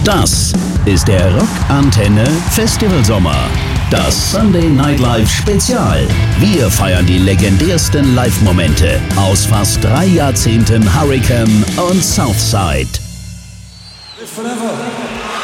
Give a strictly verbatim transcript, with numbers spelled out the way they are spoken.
Das ist der Rockantenne Festivalsommer. Das Sunday Night Live Spezial. Wir feiern die legendärsten Live-Momente aus fast drei Jahrzehnten Hurricane und Southside. Live forever.